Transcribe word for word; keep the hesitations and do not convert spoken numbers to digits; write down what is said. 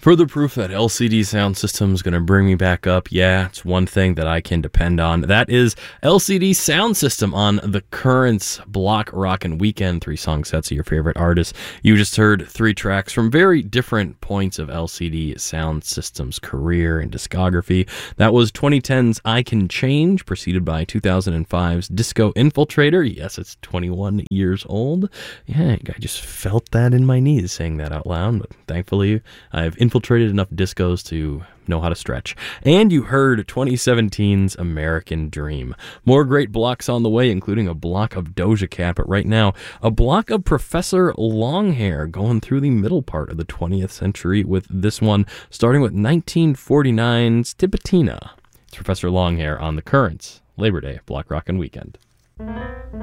Further proof that L C D Sound System's going to bring me back up. Yeah, it's one thing that I can depend on. That is L C D Sound System on the Currents Block Rockin' Weekend. Three song sets of your favorite artists. You just heard three tracks from very different points of L C D Sound System's career and discography. That was twenty ten's I Can Change, preceded by two thousand five's Disco Infiltrator. Yes, it's twenty-one years old. Yeah, I just felt that in my knees saying that out loud, but thankfully I've infiltrated enough discos to know how to stretch. And you heard twenty seventeen's American Dream. More great blocks on the way, including a block of Doja Cat, but right now, a block of Professor Longhair going through the middle part of the twentieth century with this one, starting with nineteen forty-nine's Tibatina. It's Professor Longhair on the Currents Labor Day Block Rockin' Weekend.